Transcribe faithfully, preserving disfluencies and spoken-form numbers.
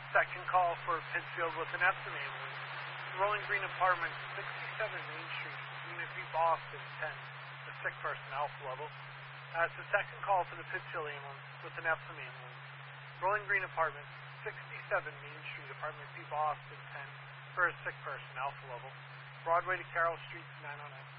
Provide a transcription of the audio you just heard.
Second call for Pittsfield with an Epsom ambulance. Rolling Green Apartments, sixty-seven Main Street, Unit B, Boston, ten. A sick person, alpha level. That's the second call for the Pittsfield ambulance with an Epsom ambulance. Rolling Green Apartments, sixty-seven Main Street, Apartment B, Boston, ten. For a sick person, alpha level. Broadway to Carroll Street, nine oh nine.